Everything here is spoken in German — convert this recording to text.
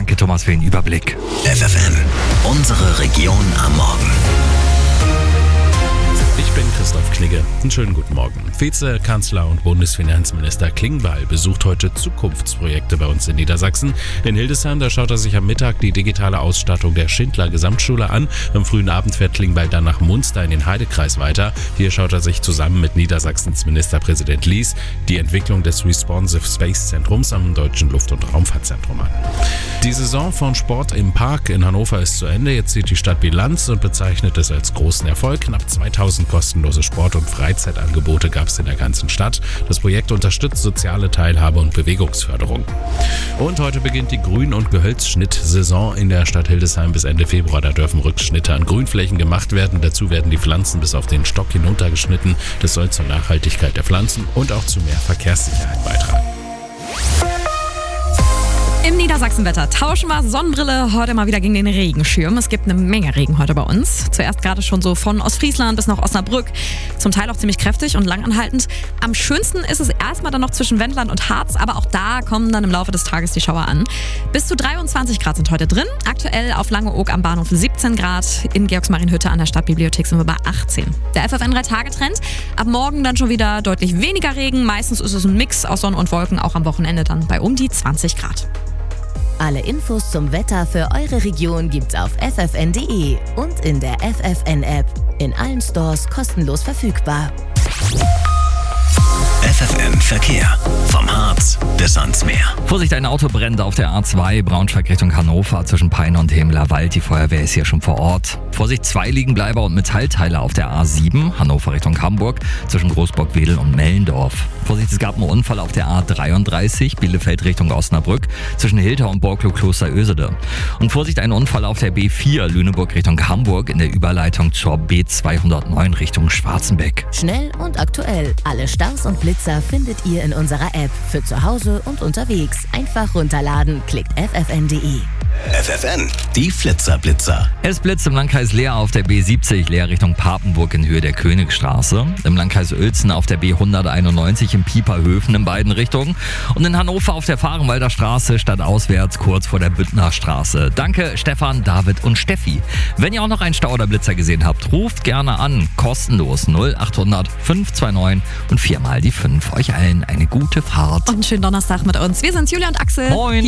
Danke, Thomas, für den Überblick. FFN, unsere Region am Morgen. Ich bin Christoph Knigge. Einen schönen guten Morgen. Vizekanzler und Bundesfinanzminister Klingbeil besucht heute Zukunftsprojekte bei uns in Niedersachsen. In Hildesheim, da schaut er sich am Mittag die digitale Ausstattung der Schindler Gesamtschule an. Am frühen Abend fährt Klingbeil dann nach Munster in den Heidekreis weiter. Hier schaut er sich zusammen mit Niedersachsens Ministerpräsident Lies die Entwicklung des Responsive Space Zentrums am Deutschen Luft- und Raumfahrtzentrum an. Die Saison von Sport im Park in Hannover ist zu Ende. Jetzt zieht die Stadt Bilanz und bezeichnet es als großen Erfolg. Knapp 2000 kostenlose Sport- und Freizeitangebote gab es in der ganzen Stadt. Das Projekt unterstützt soziale Teilhabe und Bewegungsförderung. Und heute beginnt die Grün- und Gehölzschnitt-Saison in der Stadt Hildesheim bis Ende Februar. Da dürfen Rückschnitte an Grünflächen gemacht werden. Dazu werden die Pflanzen bis auf den Stock hinuntergeschnitten. Das soll zur Nachhaltigkeit der Pflanzen und auch zu mehr Verkehrssicherheit beitragen. Im Niedersachsenwetter tauschen wir Sonnenbrille heute mal wieder gegen den Regenschirm. Es gibt eine Menge Regen heute bei uns. Zuerst gerade schon so von Ostfriesland bis nach Osnabrück. Zum Teil auch ziemlich kräftig und langanhaltend. Am schönsten ist es erstmal dann noch zwischen Wendland und Harz, aber auch da kommen dann im Laufe des Tages die Schauer an. Bis zu 23 Grad sind heute drin. Aktuell auf Langeoog am Bahnhof 17 Grad. In Georgsmarienhütte an der Stadtbibliothek sind wir bei 18. Der FFN 3-Tage-Trend. Ab morgen dann schon wieder deutlich weniger Regen. Meistens ist es ein Mix aus Sonne und Wolken, auch am Wochenende dann bei um die 20 Grad. Alle Infos zum Wetter für eure Region gibt's auf ffn.de und in der FFN-App. In allen Stores kostenlos verfügbar. FFN Verkehr. Vom Harz bis ans Meer. Vorsicht, ein Auto brennt auf der A2 Braunschweig Richtung Hannover zwischen Peine und Hemlerwald. Die Feuerwehr ist hier schon vor Ort. Vorsicht, 2 Liegenbleiber und Metallteile auf der A7 Hannover Richtung Hamburg zwischen Großbock-Wedel und Mellendorf. Vorsicht, es gab einen Unfall auf der A33 Bielefeld Richtung Osnabrück zwischen Hilter und Borklow-Kloster-Ösede. Und Vorsicht, ein Unfall auf der B4 Lüneburg Richtung Hamburg in der Überleitung zur B209 Richtung Schwarzenbeck. Schnell und aktuell. Alle Stars und Blitzer findet ihr in unserer App. Für zu Hause und unterwegs. Einfach runterladen. Klickt ffn.de. FFN, die Flitzer-Blitzer. Es blitzt im Landkreis Leer auf der B70 Leer Richtung Papenburg in Höhe der Königstraße. Im Landkreis Uelzen auf der B191 in Pieperhöfen in beiden Richtungen. Und in Hannover auf der Fahrenwalder Straße stadtauswärts kurz vor der Büttner Straße. Danke Stefan, David und Steffi. Wenn ihr auch noch einen Stau oder Blitzer gesehen habt, ruft gerne an. Kostenlos 0800 529 und 4 mal die 5. Euch allen eine gute Fahrt. Und einen schönen Donnerstag mit uns. Wir sind Julia und Axel. Moin.